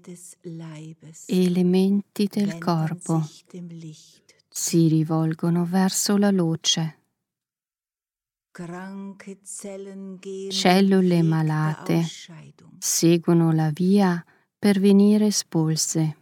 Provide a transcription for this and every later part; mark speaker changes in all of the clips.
Speaker 1: elementi del corpo si rivolgono verso la luce. Cellule malate seguono la via per venire espulse.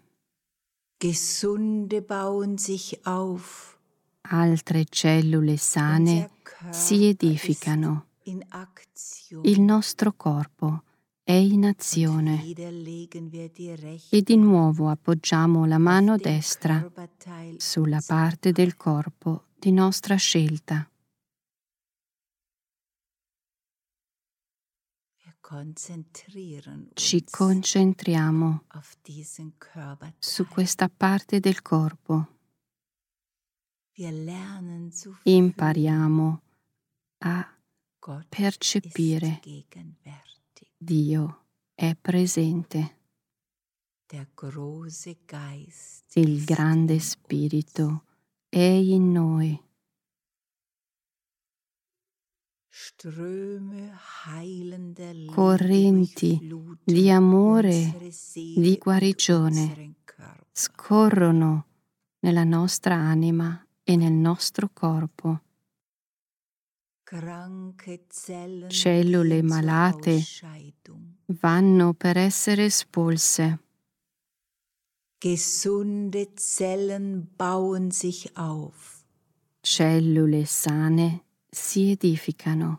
Speaker 1: Altre cellule sane si edificano. Il nostro corpo è in azione e di nuovo appoggiamo la mano destra sulla parte del corpo di nostra scelta. Ci concentriamo su questa parte del corpo. Impariamo a percepire Dio è presente. Il grande Spirito è in noi. Correnti di amore, di guarigione scorrono nella nostra anima e nel nostro corpo. Cellule malate vanno per essere espulse. Cellule sane si edificano.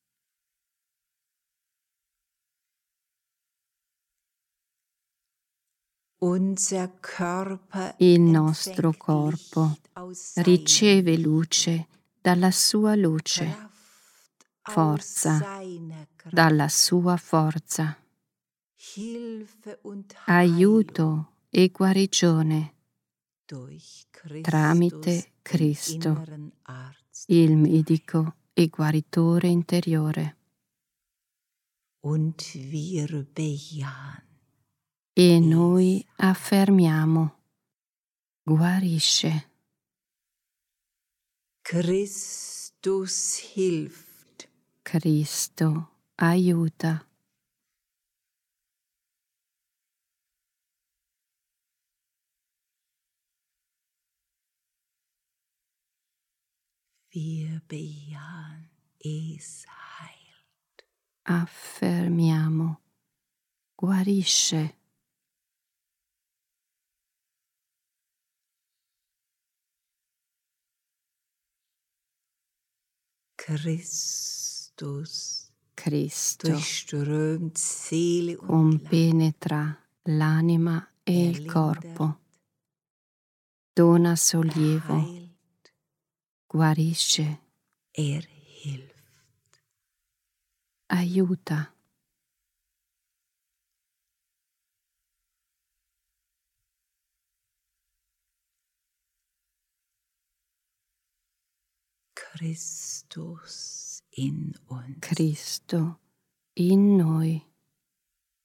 Speaker 1: Il nostro corpo riceve luce dalla sua luce, forza dalla sua forza, aiuto e guarigione tramite Cristo, il medico e guaritore interiore. E noi affermiamo: guarisce. Cristo aiuta. Affermiamo: guarisce. Cristo compenetra l'anima e il corpo, dona sollievo, guarisce, aiuta. Cristo in noi.